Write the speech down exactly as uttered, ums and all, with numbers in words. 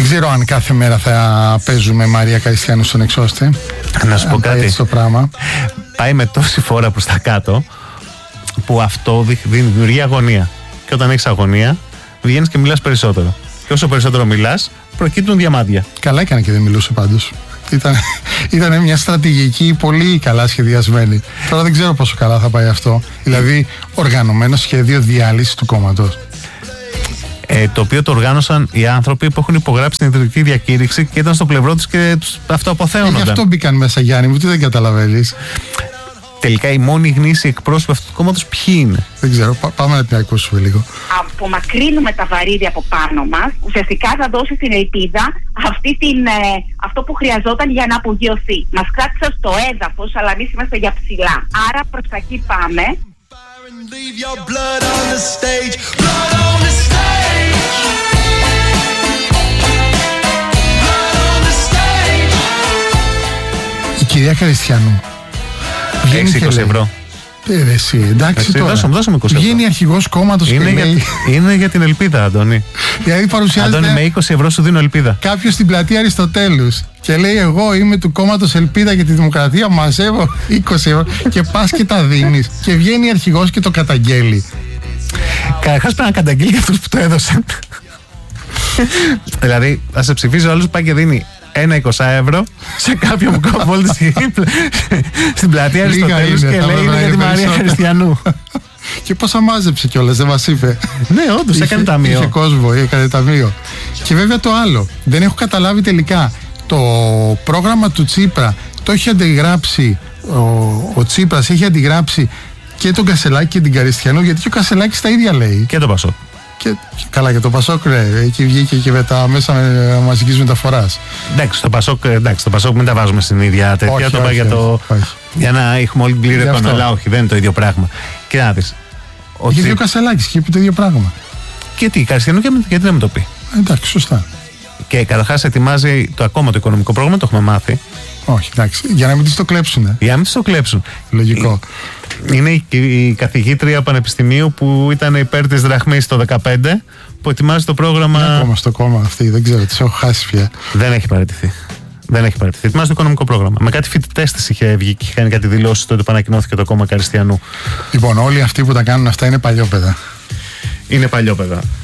ξέρω αν κάθε μέρα θα παίζουμε Μαρία Καριστιανού στον εξώστη. Να σου πω κάτι. Το πράγμα. Πάει με τόση φορά προς τα κάτω που αυτό δημιουργεί αγωνία. Και όταν έχεις αγωνία, βγαίνεις και μιλάς περισσότερο. Και όσο περισσότερο μιλάς, προκύπτουν διαμάντια. Καλά έκανε και δεν μιλούσε πάντως. Ήταν, ήταν μια στρατηγική πολύ καλά σχεδιασμένη. Τώρα δεν ξέρω πόσο καλά θα πάει αυτό. Δηλαδή, οργανωμένο σχέδιο διάλυσης του κόμματος. Ε, το οποίο το οργάνωσαν οι άνθρωποι που έχουν υπογράψει την ιδρυτική διακήρυξη και ήταν στο πλευρό τους και τους αυτοαποθέωνονταν. Ε, γι' αυτό μπήκαν μέσα, Γιάννη μου, τι δεν καταλαβαίνεις. Τελικά οι μόνοι γνήσιοι εκπρόσωποι αυτού του κόμματος ποιοι είναι? Δεν ξέρω, πά, πάμε να την ακούσουμε λίγο. Απομακρύνουμε τα βαρύδια από πάνω μας, ουσιαστικά θα δώσει την ελπίδα αυτή την, ε, αυτό που χρειαζόταν για να απογειωθεί. Μας κράτησε στο έδαφος, αλλά εμείς είμαστε για ψηλά. Άρα προς τα εκεί πάμε. Η κυρία Καριστιανού Έχεις είκοσι ευρώ. Ε, εσύ, εντάξει εσύ, τώρα. Δώσουμε, δώσουμε είκοσι ευρώ. Βγαίνει αρχηγός κόμματος είναι και για, λέει... είναι για την ελπίδα, Αντώνη. Δηλαδή παρουσιάζεται... Αντώνη, με είκοσι ευρώ σου δίνω ελπίδα. Κάποιος στην πλατεία Αριστοτέλους και λέει εγώ είμαι του κόμματος Ελπίδα για τη Δημοκρατία, μαζεύω είκοσι ευρώ και πας και τα δίνεις και βγαίνει αρχηγός και το καταγγέλει. Καταρχάς πρέπει να καταγγείλει για αυτούς που το έδωσαν. Δηλαδή θα σε ψηφίζει ο άλλος που πάει και δίνει ένα είκοσι ευρώ σε κάποιον που κόβει στην πλατεία Αριστοτέλους και λέει είναι για τη Μαρία Χριστιανού. Και πόσα μάζεψε κιόλας, δεν μας είπε. Ναι, όντως έκανε ταμείο. Είχε κόσμο, έκανε ταμείο. Και βέβαια το άλλο, δεν έχω καταλάβει τελικά. Το πρόγραμμα του Τσίπρα το έχει αντιγράψει, ο, ο Τσίπρας έχει αντιγράψει και τον Κασελάκη και την Καριστιανού, γιατί και ο Κασελάκης τα ίδια λέει. Και το Πασόκ. Και, και καλά, και το Πασόκ, ναι, εκεί βγήκε και με τα μέσα με, μαζικής μεταφοράς. Εντάξει, το Πασόκ, εντάξει, το Πασόκ μην τα βάζουμε στην ίδια τέτοια. Όχι, το όχι, για, όχι, το, όχι. για να έχουμε όλη την πλήρη εικόνα. Αλλά όχι, δεν είναι το ίδιο πράγμα. Και να δεις. Γιατί Τσί... ο Κασελάκης και είπε το ίδιο πράγμα. Και τι, η Καριστιανού, γιατί δεν με το πει. Εντάξει, σωστά. Και καταρχάς ετοιμάζει το ακόμα το οικονομικό πρόγραμμα, το έχουμε μάθει. Όχι, εντάξει, για να μην τις το κλέψουν. Για να μην τις το κλέψουν. Λογικό. Είναι η, η καθηγήτρια πανεπιστημίου που ήταν υπέρ της δραχμής το δεκαπέντε, που ετοιμάζει το πρόγραμμα. Είναι ακόμα στο κόμμα αυτή, δεν ξέρω, τις έχω χάσει πια. Δεν έχει παραιτηθεί. Δεν έχει παραιτηθεί. Ετοιμάζει το οικονομικό πρόγραμμα. Με κάτι φοιτητές της είχε βγει και είχε κάνει κάτι δηλώσεις τότε που ανακοινώθηκε το κόμμα Καριστιανού. Λοιπόν, όλοι αυτοί που τα κάνουν αυτά είναι παλιόπαιδα. Είναι παλιόπαιδα.